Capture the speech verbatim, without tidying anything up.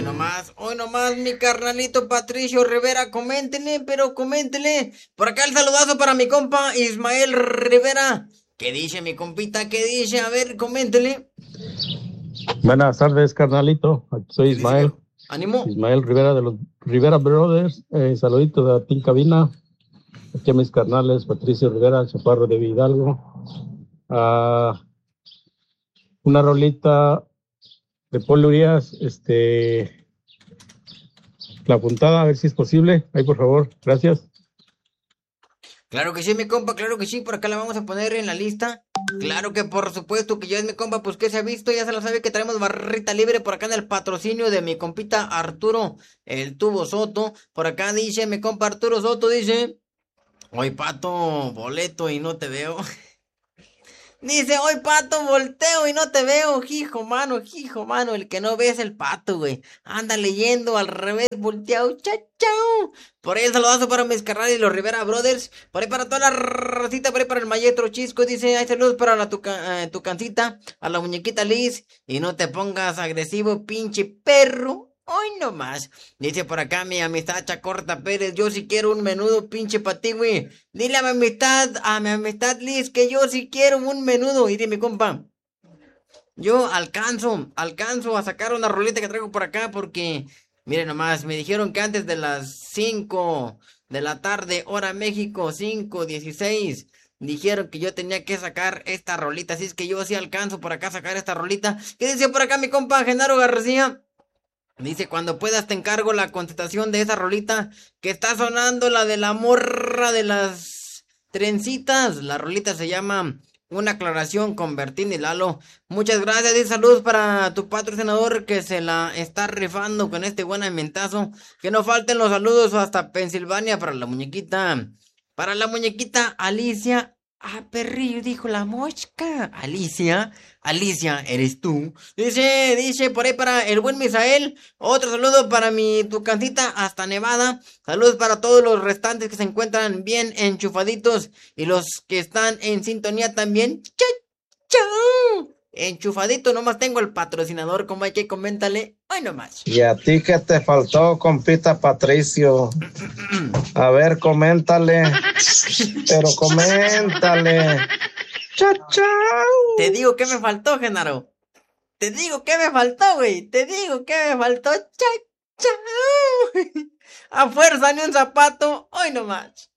Hoy nomás, hoy nomás, mi carnalito Patricio Rivera, coméntenle, pero coméntenle. Por acá el saludazo para mi compa Ismael Rivera. ¿Qué dice mi compita? ¿Qué dice? A ver, coméntenle. Buenas tardes, carnalito. Aquí soy ¿Qué dice, Ismael. viejo? Ánimo. Ismael Rivera de los Rivera Brothers. Eh, saluditos de ti en cabina. Aquí a mis carnales, Patricio Rivera, Chaparro de Hidalgo. Ah, una rolita de Paul Urias, este, la puntada, a ver si es posible. Ahí, por favor. Gracias. Claro que sí, mi compa, claro que sí, por acá la vamos a poner en la lista. Claro que por supuesto que ya es mi compa, pues que se ha visto, ya se lo sabe que traemos barrita libre por acá en el patrocinio de mi compita Arturo, el Tubo Soto. Por acá dice mi compa Arturo Soto, dice, hoy pato, boleto y no te veo. Dice, hoy pato, volteo y no te veo, hijo, mano, hijo, mano, el que no ve es el pato, güey. Anda leyendo al revés, volteado, chao, chao. Por ahí el saludazo para mis carnales y los Rivera Brothers. Por ahí para toda la racita, por ahí para el maestro Chisco, dice, hay saludos para la tuca, eh, tu cancita, a la muñequita Liz. Y no te pongas agresivo, pinche perro. Hoy no más. Dice por acá mi amistad Chacorta Pérez, yo sí quiero un menudo pinche pa' ti, güey. Dile a mi amistad, a mi amistad Liz, que yo sí quiero un menudo. Y dime, compa, yo alcanzo, alcanzo a sacar una roleta que traigo por acá porque, miren nomás, me dijeron que antes de las cinco de la tarde, hora México, cinco dieciséis, dijeron que yo tenía que sacar esta rolita. Así es que yo sí alcanzo por acá a sacar esta rolita. ¿Qué dice por acá mi compa Genaro García? Dice, cuando puedas te encargo la contestación de esa rolita que está sonando, la de la morra de las trencitas. La rolita se llama Una aclaración con Bertín y Lalo. Muchas gracias y saludos para tu patrocinador que se la está rifando con este buen ambientazo. Que no falten los saludos hasta Pensilvania para la muñequita. Para la muñequita Alicia. Ah, perrillo, dijo la mosca. Alicia, Alicia, eres tú. Dice, dice por ahí para el buen Misael. Otro saludo para mi tucancita hasta Nevada. Saludos para todos los restantes que se encuentran bien enchufaditos. Y los que están en sintonía también. ¡Chau! ¡Chau! Enchufadito, nomás tengo el patrocinador, como hay que coméntale. Hoy nomás. Y a ti que te faltó, compita Patricio. A ver, coméntale. Pero coméntale. Chao, chao. Te digo que me faltó, Genaro. Te digo que me faltó, güey. Te digo que me faltó. Chao, chao. A fuerza ni un zapato. Hoy nomás.